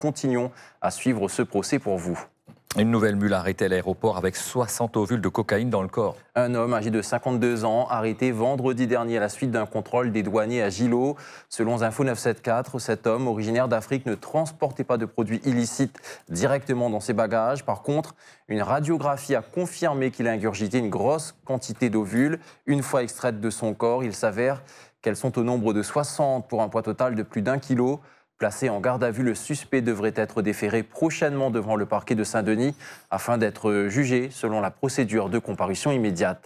continuons à suivre ce procès pour vous. Une nouvelle mule arrêtée à l'aéroport avec 60 ovules de cocaïne dans le corps. Un homme âgé de 52 ans, arrêté vendredi dernier à la suite d'un contrôle des douaniers à Gilo. Selon Info 974, cet homme, originaire d'Afrique, ne transportait pas de produits illicites directement dans ses bagages. Par contre, une radiographie a confirmé qu'il a ingurgité une grosse quantité d'ovules. Une fois extraites de son corps, il s'avère qu'elles sont au nombre de 60 pour un poids total de plus d'1 kilo. Placé en garde à vue, le suspect devrait être déféré prochainement devant le parquet de Saint-Denis afin d'être jugé selon la procédure de comparution immédiate.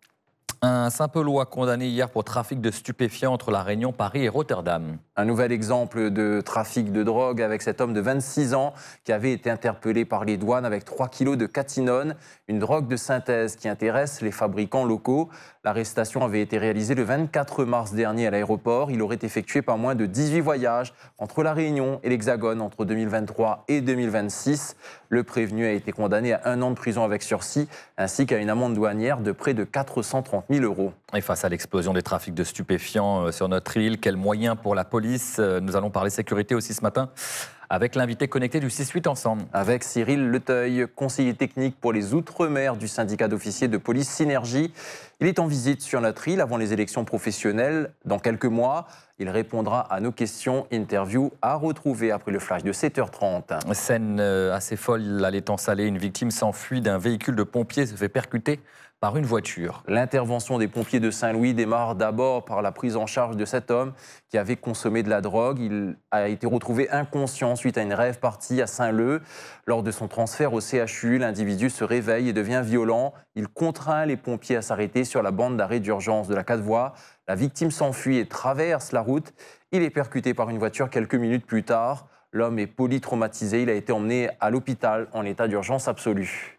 Un Saint-Pelois condamné hier pour trafic de stupéfiants entre La Réunion, Paris et Rotterdam. Un nouvel exemple de trafic de drogue avec cet homme de 26 ans qui avait été interpellé par les douanes avec 3 kilos de catinone, une drogue de synthèse qui intéresse les fabricants locaux. L'arrestation avait été réalisée le 24 mars dernier à l'aéroport. Il aurait effectué pas moins de 18 voyages entre La Réunion et l'Hexagone entre 2023 et 2026. Le prévenu a été condamné à 1 an de prison avec sursis ainsi qu'à une amende douanière de près de 430 000 €. Et face à l'explosion des trafics de stupéfiants sur notre île, quels moyens pour la police ? Nous allons parler sécurité aussi ce matin avec l'invité connecté du 6-8 ensemble. Avec Cyril Leteuil, conseiller technique pour les Outre-mer du syndicat d'officiers de police Synergie. Il est en visite sur notre île avant les élections professionnelles dans quelques mois. Il répondra à nos questions. Interview à retrouver après le flash de 7h30. Scène assez folle à l'étang Salé. Une victime s'enfuit d'un véhicule de pompiers, se fait percuter par une voiture. L'intervention des pompiers de Saint-Louis démarre d'abord par la prise en charge de cet homme qui avait consommé de la drogue. Il a été retrouvé inconscient suite à une rave party à Saint-Leu. Lors de son transfert au CHU, l'individu se réveille et devient violent. Il contraint les pompiers à s'arrêter sur la bande d'arrêt d'urgence de la 4 voies. La victime s'enfuit et traverse la route. Il est percuté par une voiture quelques minutes plus tard. L'homme est polytraumatisé. Il a été emmené à l'hôpital en état d'urgence absolue.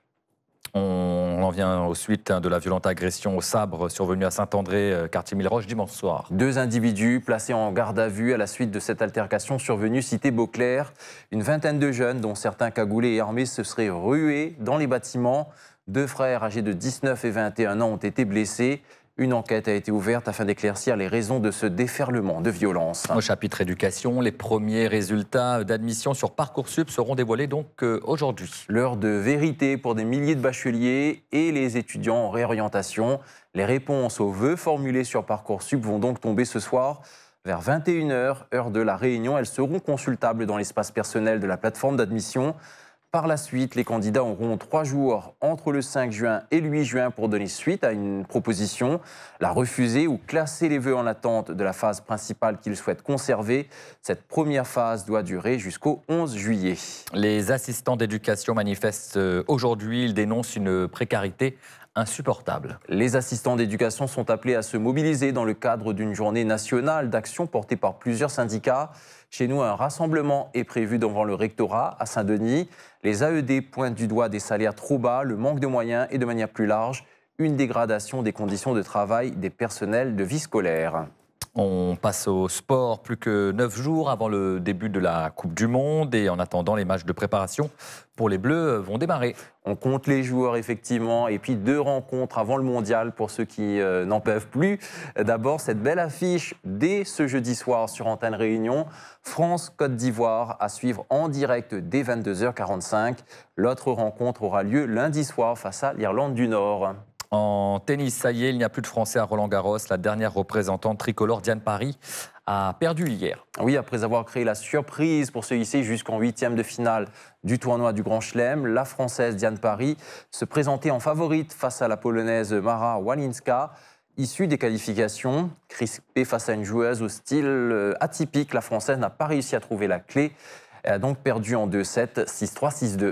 On en vient aux suites de la violente agression au sabre survenue à Saint-André, quartier Milleroche, dimanche soir. 2 individus placés en garde à vue à la suite de cette altercation survenue cité Beauclerc. Une vingtaine de jeunes, dont certains cagoulés et armés, se seraient rués dans les bâtiments. 2 frères âgés de 19 et 21 ans ont été blessés. Une enquête a été ouverte afin d'éclaircir les raisons de ce déferlement de violence. Au chapitre éducation, les premiers résultats d'admission sur Parcoursup seront dévoilés donc aujourd'hui. L'heure de vérité pour des milliers de bacheliers et les étudiants en réorientation. Les réponses aux vœux formulés sur Parcoursup vont donc tomber ce soir vers 21h, heure de La Réunion. Elles seront consultables dans l'espace personnel de la plateforme d'admission. Par la suite, les candidats auront 3 jours entre le 5 juin et le 8 juin pour donner suite à une proposition, la refuser ou classer les vœux en attente de la phase principale qu'ils souhaitent conserver. Cette première phase doit durer jusqu'au 11 juillet. Les assistants d'éducation manifestent aujourd'hui. Ils dénoncent une précarité insupportable. Les assistants d'éducation sont appelés à se mobiliser dans le cadre d'une journée nationale d'action portée par plusieurs syndicats. Chez nous, un rassemblement est prévu devant le rectorat à Saint-Denis. Les AED pointent du doigt des salaires trop bas, le manque de moyens et de manière plus large, une dégradation des conditions de travail des personnels de vie scolaire. On passe au sport, plus que 9 jours avant le début de la Coupe du Monde et en attendant, les matchs de préparation pour les Bleus vont démarrer. On compte les joueurs effectivement et puis 2 rencontres avant le mondial pour ceux qui n'en peuvent plus. D'abord cette belle affiche dès ce jeudi soir sur Antenne Réunion. France-Côte d'Ivoire à suivre en direct dès 22h45. L'autre rencontre aura lieu lundi soir face à l'Irlande du Nord. En tennis, ça y est, il n'y a plus de Français à Roland-Garros. La dernière représentante tricolore, Diane Parry, a perdu hier. Oui, après avoir créé la surprise pour se hisser jusqu'en 8e de finale du tournoi du Grand Chelem, la Française Diane Parry se présentait en favorite face à la Polonaise Mara Walinska. Issue des qualifications, crispée face à une joueuse au style atypique, la Française n'a pas réussi à trouver la clé. Elle a donc perdu en 2-7, 6-3, 6-2.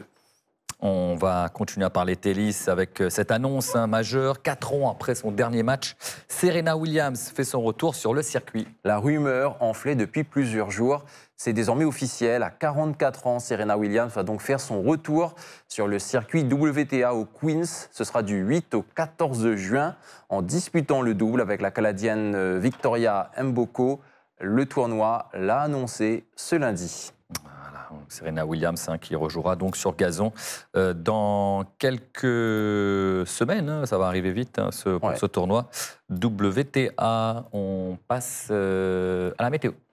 On va continuer à parler tennis avec cette annonce majeure. 4 ans après son dernier match, Serena Williams fait son retour sur le circuit. La rumeur enflait depuis plusieurs jours. C'est désormais officiel. À 44 ans, Serena Williams va donc faire son retour sur le circuit WTA au Queens. Ce sera du 8 au 14 juin en disputant le double avec la Canadienne Victoria Mboko. Le tournoi l'a annoncé ce lundi. Serena Williams qui rejouera donc sur gazon dans quelques semaines. Ça va arriver vite ce tournoi WTA. On passe à la météo.